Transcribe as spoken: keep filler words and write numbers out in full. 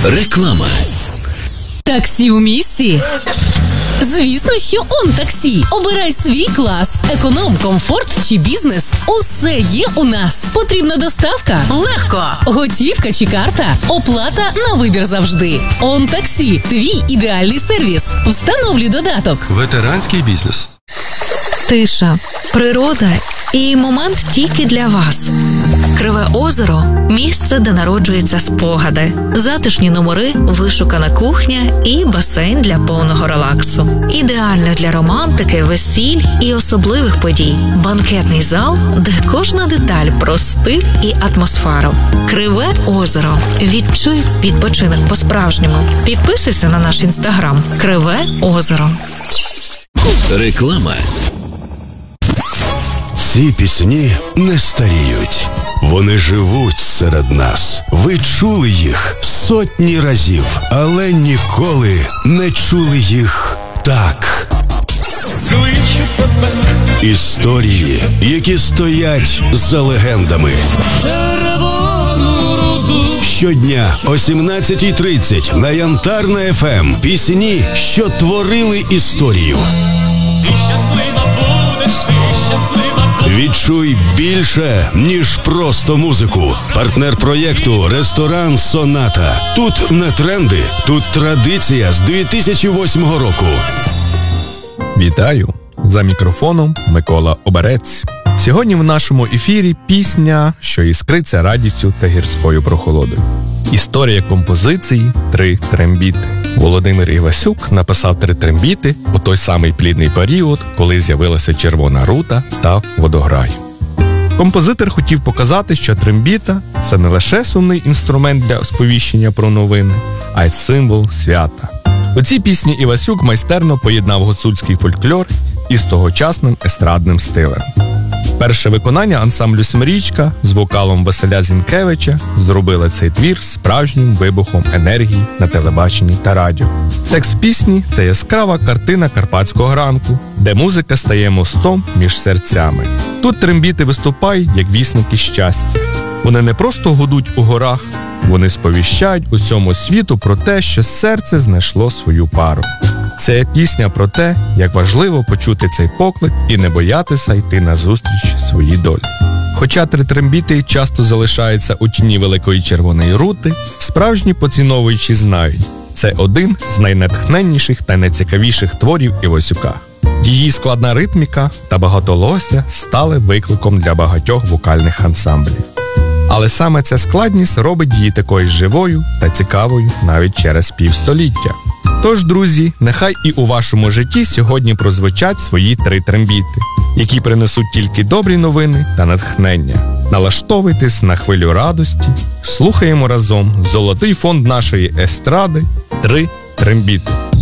Реклама. Таксі у місті? Звісно, що ОнТаксі. Обирай свій клас. Економ, комфорт чи бізнес. Усе є у нас. Потрібна доставка? Легко. Готівка чи карта? Оплата на вибір завжди. ОнТаксі. Твій ідеальний сервіс. Встановлюй додаток. Ветеранський бізнес. Тиша, природа і момент тільки для вас. Криве озеро – місце, де народжуються спогади. Затишні номери, вишукана кухня і басейн для повного релаксу. Ідеально для романтики, весіль і особливих подій. Банкетний зал, де кожна деталь про стиль і атмосферу. Криве озеро. Відчуй відпочинок по-справжньому. Підписуйся на наш інстаграм Криве озеро. Реклама. Ці пісні не старіють. Вони живуть серед нас. Ви чули їх сотні разів, але ніколи не чули їх так. Історії, які стоять за легендами. Щодня о сімнадцятій тридцять на Янтарна еф ем. Пісні, що творили історію. Відчуй більше, ніж просто музику. Партнер проєкту «Ресторан Соната». Тут не тренди, тут традиція з дві тисячі восьмого року. Вітаю! За мікрофоном Микола Оберець. Сьогодні в нашому ефірі пісня, що іскриться радістю та гірською прохолодою. Історія композиції «Три трембіти». Володимир Івасюк написав «Три трембіти» у той самий плідний період, коли з'явилася червона рута та водограй. Композитор хотів показати, що трембіта – це не лише сумний інструмент для сповіщення про новини, а й символ свята. У цій пісні Івасюк майстерно поєднав гуцульський фольклор із тогочасним естрадним стилем. Перше виконання ансамблю «Семирічка» з вокалом Василя Зінкевича зробило цей твір справжнім вибухом енергії на телебаченні та радіо. Текст пісні – це яскрава картина карпатського ранку, де музика стає мостом між серцями. Тут трембіти виступають як вісники щастя. Вони не просто гудуть у горах, вони сповіщають усьому світу про те, що серце знайшло свою пару. Це пісня про те, як важливо почути цей поклик і не боятися йти назустріч своїй долі. Хоча три трембіти часто залишаються у тіні великої червоної рути, справжні поціновуючі знають, це один з найнатхненніших та найцікавіших творів Івасюка. Її складна ритміка та багатоголосся стали викликом для багатьох вокальних ансамблів. Але саме ця складність робить її такою живою та цікавою навіть через півстоліття. Тож, друзі, нехай і у вашому житті сьогодні прозвучать свої три трембіти, які принесуть тільки добрі новини та натхнення. Налаштовуйтесь на хвилю радості, слухаємо разом золотий фонд нашої естради «Три трембіти».